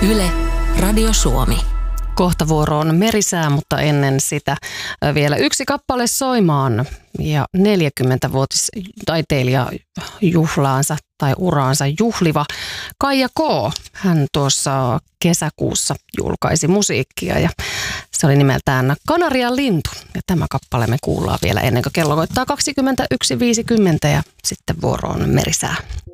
Yle, Radio Suomi. Kohta vuoro on merisää, mutta ennen sitä vielä yksi kappale soimaan. Ja 40-vuotistaiteilija juhlaansa tai uraansa juhliva Kaija K. Hän tuossa kesäkuussa julkaisi musiikkia ja se oli nimeltään Kanarian lintu. Ja tämä kappale me kuullaan vielä ennen kuin kello koittaa 21.50 ja sitten vuoro on merisää.